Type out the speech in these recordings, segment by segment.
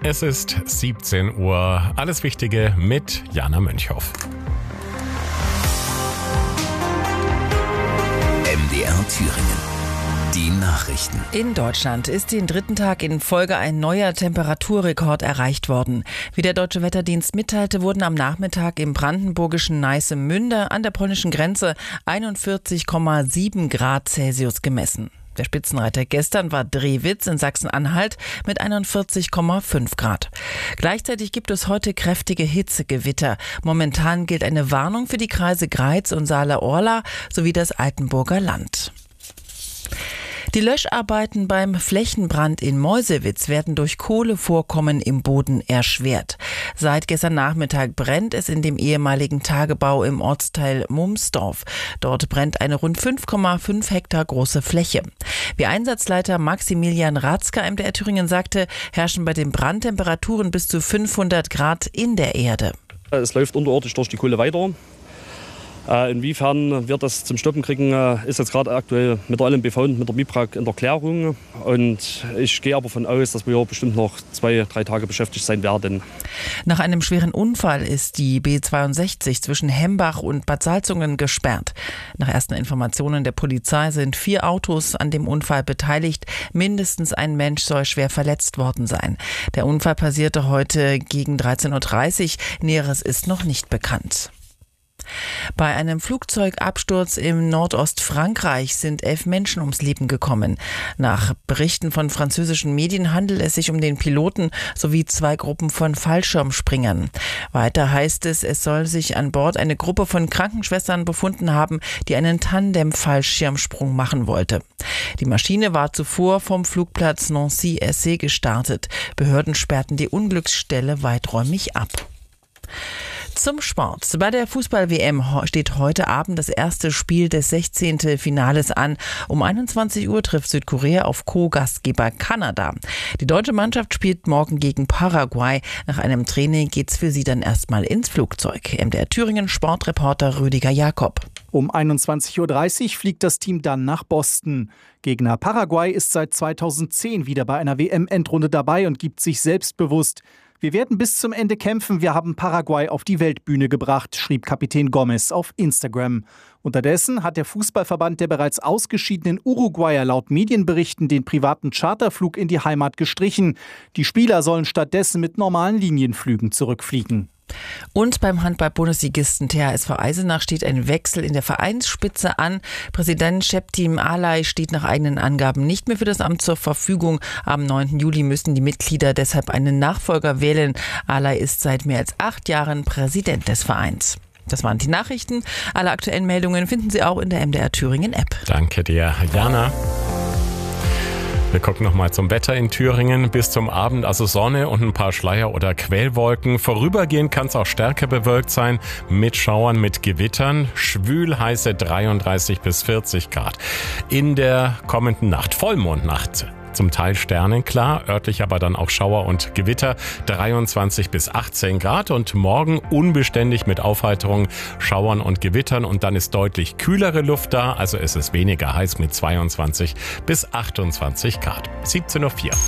Es ist 17 Uhr. Alles Wichtige mit Jana Mönchhoff. MDR Thüringen. Die Nachrichten. In Deutschland ist den dritten Tag in Folge ein neuer Temperaturrekord erreicht worden. Wie der Deutsche Wetterdienst mitteilte, wurden am Nachmittag im brandenburgischen Neissemünde an der polnischen Grenze 41,7 Grad Celsius gemessen. Der Spitzenreiter gestern war Drewitz in Sachsen-Anhalt mit 41,5 Grad. Gleichzeitig gibt es heute kräftige Hitzegewitter. Momentan gilt eine Warnung für die Kreise Greiz und Saale-Orla sowie das Altenburger Land. Die Löscharbeiten beim Flächenbrand in Meuselwitz werden durch Kohlevorkommen im Boden erschwert. Seit gestern Nachmittag brennt es in dem ehemaligen Tagebau im Ortsteil Mumsdorf. Dort brennt eine rund 5,5 Hektar große Fläche. Wie Einsatzleiter Maximilian Ratzka MDR Thüringen sagte, herrschen bei den Brandtemperaturen bis zu 500 Grad in der Erde. Es läuft unterirdisch durch die Kohle weiter. Inwiefern wir das zum Stoppen kriegen, ist jetzt gerade aktuell mit der LMBV und mit der MIPRAG in der Klärung. Und ich gehe aber davon aus, dass wir bestimmt noch 2-3 Tage beschäftigt sein werden. Nach einem schweren Unfall ist die B62 zwischen Hembach und Bad Salzungen gesperrt. Nach ersten Informationen der Polizei sind 4 Autos an dem Unfall beteiligt. Mindestens ein Mensch soll schwer verletzt worden sein. Der Unfall passierte heute gegen 13.30 Uhr. Näheres ist noch nicht bekannt. Bei einem Flugzeugabsturz im Nordostfrankreich sind 11 Menschen ums Leben gekommen. Nach Berichten von französischen Medien handelt es sich um den Piloten sowie 2 Gruppen von Fallschirmspringern. Weiter heißt es, es soll sich an Bord eine Gruppe von Krankenschwestern befunden haben, die einen Tandem-Fallschirmsprung machen wollte. Die Maschine war zuvor vom Flugplatz Nancy-Essay gestartet. Behörden sperrten die Unglücksstelle weiträumig ab. Zum Sport. Bei der Fußball-WM steht heute Abend das erste Spiel des 16. Finales an. Um 21 Uhr trifft Südkorea auf Co-Gastgeber Kanada. Die deutsche Mannschaft spielt morgen gegen Paraguay. Nach einem Training geht's für sie dann erstmal ins Flugzeug. MDR Thüringen Sportreporter Rüdiger Jakob. Um 21.30 Uhr fliegt das Team dann nach Boston. Gegner Paraguay ist seit 2010 wieder bei einer WM-Endrunde dabei und gibt sich selbstbewusst. Wir werden bis zum Ende kämpfen, wir haben Paraguay auf die Weltbühne gebracht, schrieb Kapitän Gomez auf Instagram. Unterdessen hat der Fußballverband der bereits ausgeschiedenen Uruguayer laut Medienberichten den privaten Charterflug in die Heimat gestrichen. Die Spieler sollen stattdessen mit normalen Linienflügen zurückfliegen. Und beim Handball-Bundesligisten THSV Eisenach steht ein Wechsel in der Vereinsspitze an. Präsident Şeptim Alay steht nach eigenen Angaben nicht mehr für das Amt zur Verfügung. Am 9. Juli müssen die Mitglieder deshalb einen Nachfolger wählen. Alay ist seit mehr als 8 Jahren Präsident des Vereins. Das waren die Nachrichten. Alle aktuellen Meldungen finden Sie auch in der MDR Thüringen App. Danke dir, Jana. Wir gucken nochmal zum Wetter in Thüringen. Bis zum Abend also Sonne und ein paar Schleier- oder Quellwolken. Vorübergehend kann es auch stärker bewölkt sein mit Schauern, mit Gewittern. Schwül heiße 33 bis 40 Grad. In der kommenden Nacht, Vollmondnacht, zum Teil sternenklar, örtlich aber dann auch Schauer und Gewitter, 23 bis 18 Grad und morgen unbeständig mit Aufheiterung, Schauern und Gewittern und dann ist deutlich kühlere Luft da, also es ist weniger heiß mit 22 bis 28 Grad. 17.04 Uhr.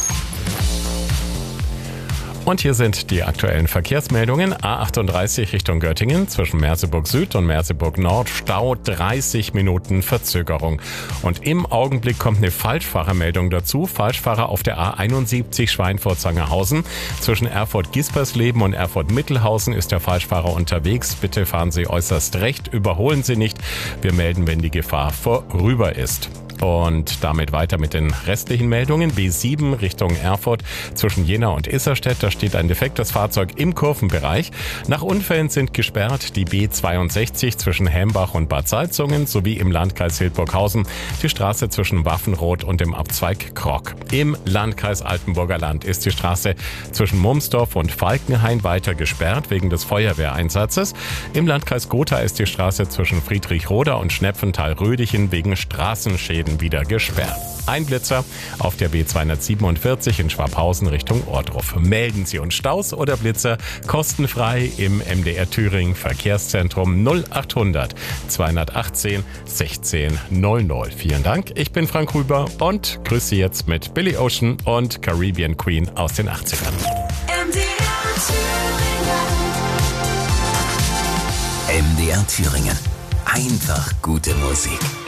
Und hier sind die aktuellen Verkehrsmeldungen. A38 Richtung Göttingen zwischen Merseburg Süd und Merseburg Nord. Stau 30 Minuten Verzögerung. Und im Augenblick kommt eine Falschfahrermeldung dazu. Falschfahrer auf der A71 Schweinfurt-Sangerhausen. Zwischen Erfurt-Gispersleben und Erfurt-Mittelhausen ist der Falschfahrer unterwegs. Bitte fahren Sie äußerst recht. Überholen Sie nicht. Wir melden, wenn die Gefahr vorüber ist. Und damit weiter mit den restlichen Meldungen. B7 Richtung Erfurt zwischen Jena und Isserstedt. Da steht ein defektes Fahrzeug im Kurvenbereich. Nach Unfällen sind gesperrt die B62 zwischen Hembach und Bad Salzungen sowie im Landkreis Hildburghausen die Straße zwischen Waffenroth und dem Abzweig Krock. Im Landkreis Altenburger Land ist die Straße zwischen Mumsdorf und Falkenhain weiter gesperrt wegen des Feuerwehreinsatzes. Im Landkreis Gotha ist die Straße zwischen Friedrichroda und Schnepfenthal-Rödichen wegen Straßenschäden Süden wieder gesperrt. Ein Blitzer auf der B247 in Schwabhausen Richtung Ohrdruf. Melden Sie uns Staus oder Blitzer kostenfrei im MDR Thüringen Verkehrszentrum 0800 218 16 00. Vielen Dank, ich bin Frank Rüber und grüße Sie jetzt mit Billy Ocean und Caribbean Queen aus den 80ern. MDR Thüringen. Einfach gute Musik.